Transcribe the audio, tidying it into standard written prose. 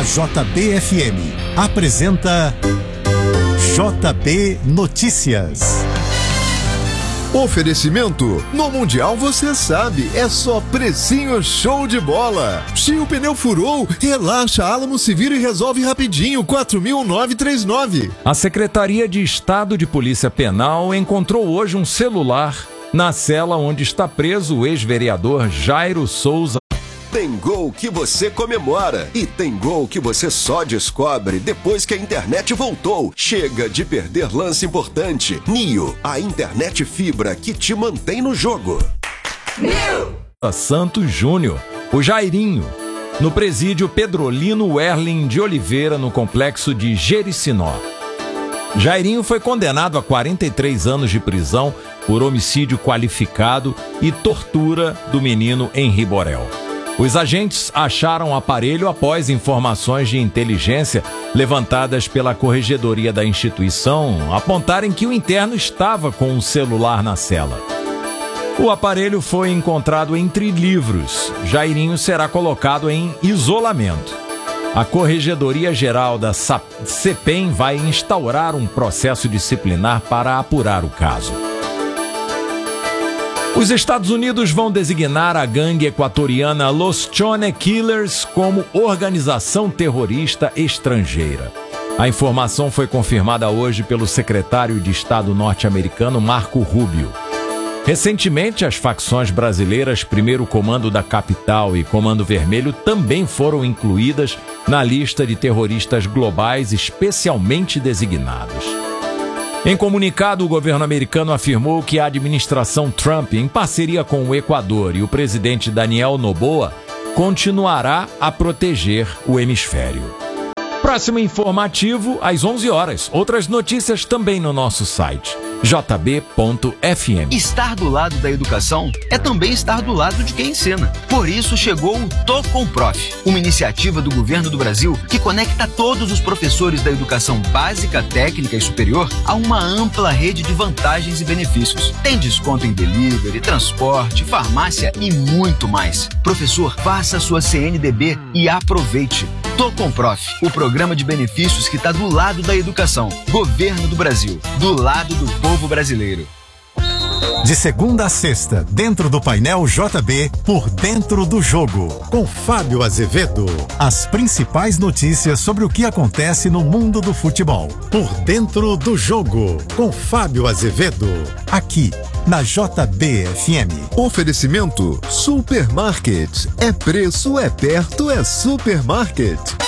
JBFM apresenta JB Notícias. Oferecimento: no Mundial você sabe, é só precinho show de bola. Se o pneu furou, relaxa, Alamo se vira e resolve rapidinho, 4.939. A Secretaria de Estado de Polícia Penal encontrou hoje um celular na cela onde está preso o ex-vereador Jairo Souza. Tem gol que você comemora e tem gol que você só descobre depois que a internet voltou. Chega de perder lance importante. Nio, a internet fibra que te mantém no jogo. Santos Júnior, o Jairinho, no presídio Pedrolino Werlin de Oliveira, no complexo de Jericinó. Jairinho foi condenado a 43 anos de prisão por homicídio qualificado e tortura do menino Henri Borel. Os agentes acharam o aparelho após informações de inteligência levantadas pela corregedoria da instituição apontarem que o interno estava com um celular na cela. O aparelho foi encontrado entre livros. Jairinho será colocado em isolamento. A Corregedoria Geral da CEPEM vai instaurar um processo disciplinar para apurar o caso. Os Estados Unidos vão designar a gangue equatoriana Los Chone Killers como organização terrorista estrangeira. A informação foi confirmada hoje pelo secretário de Estado norte-americano Marco Rubio. Recentemente, as facções brasileiras Primeiro Comando da Capital e Comando Vermelho também foram incluídas na lista de terroristas globais especialmente designados. Em comunicado, o governo americano afirmou que a administração Trump, em parceria com o Equador e o presidente Daniel Noboa, continuará a proteger o hemisfério. Próximo informativo, às 11 horas. Outras notícias também no nosso site, jb.fm. Estar do lado da educação é também estar do lado de quem ensina. Por isso chegou o Tô com Prof, uma iniciativa do governo do Brasil que conecta todos os professores da educação básica, técnica e superior a uma ampla rede de vantagens e benefícios. Tem desconto em delivery, transporte, farmácia e muito mais. Professor, faça sua CNDB e aproveite. Tô com Prof, o programa de benefícios que está do lado da educação. Governo do Brasil, do lado do povo brasileiro. De segunda a sexta, dentro do painel JB, por dentro do jogo, com Fábio Azevedo. As principais notícias sobre o que acontece no mundo do futebol. Por dentro do jogo, com Fábio Azevedo. Aqui, na JBFM. Oferecimento: Supermarket. É preço, é perto, é supermarket.